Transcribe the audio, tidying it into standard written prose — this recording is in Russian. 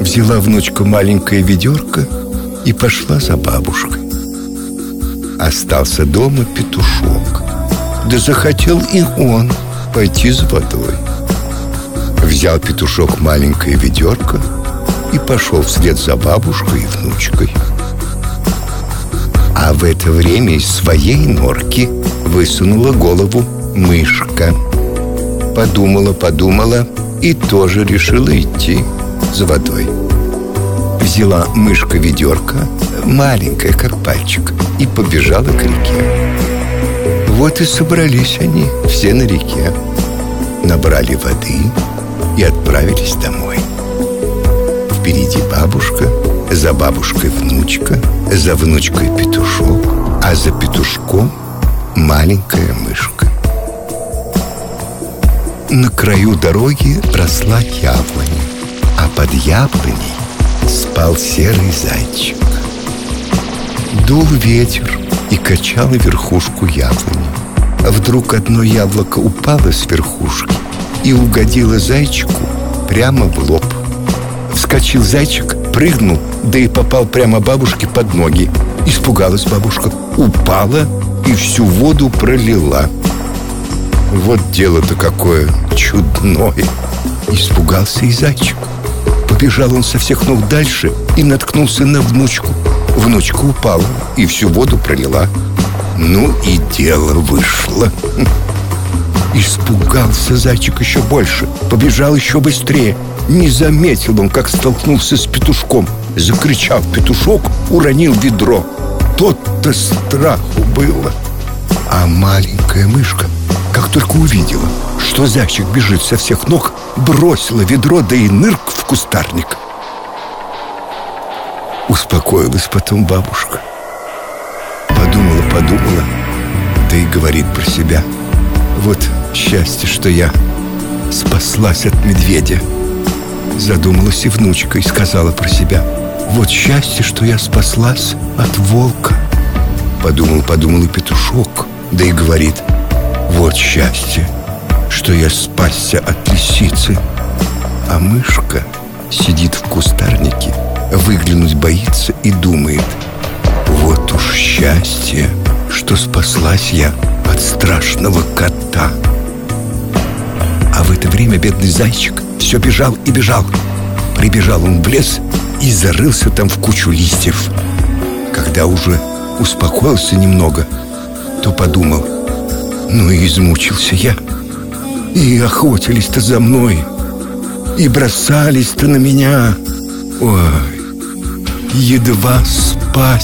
Взяла внучка маленькое ведерко и пошла за бабушкой. Остался дома петушок. Да захотел и он пойти за водой. Взял петушок маленькое ведерко и пошел вслед за бабушкой и внучкой. А в это время из своей норки высунула голову мышка. Подумала и тоже решила идти за водой. Взяла мышка ведерко, маленькое, как пальчик, и побежала к реке. Вот и собрались они все на реке, набрали воды и отправились домой. Впереди бабушка, за бабушкой внучка, за внучкой петушок, а за петушком маленькая мышка. На краю дороги росла яблоня, а под яблоней спал серый зайчик. Дул ветер и качал верхушку яблони. А вдруг одно яблоко упало с верхушки и угодило зайчику прямо в лоб. Вскочил зайчик, прыгнул, да и попал прямо бабушке под ноги. Испугалась бабушка, упала и всю воду пролила. Вот дело-то какое чудное! Испугался и зайчик. Побежал он со всех ног дальше и наткнулся на внучку. Внучка упала и всю воду пролила. Ну и дело вышло. Испугался зайчик еще больше, побежал еще быстрее. Не заметил он, как столкнулся с петушком. Закричал петушок, уронил ведро. Тот-то страху было. А маленькая мышка, как только увидела, что зайчик бежит со всех ног, бросила ведро, да и нырк в кустарник. Успокоилась потом бабушка. Подумала, да и говорит про себя: вот счастье, что я спаслась от медведя. Задумалась и внучка и сказала про себя: вот счастье, что я спаслась от волка. Подумал и петушок, да и говорит: вот счастье, что я спасся от лисицы. А мышка сидит в кустарнике, выглянуть боится и думает: вот уж счастье, что спаслась я от страшного кота. А в это время бедный зайчик все бежал и бежал. Прибежал он в лес и зарылся там в кучу листьев. Когда уже успокоился немного, то подумал: ну и измучился я. И охотились-то за мной, и бросались-то на меня. Ой, едва спасся.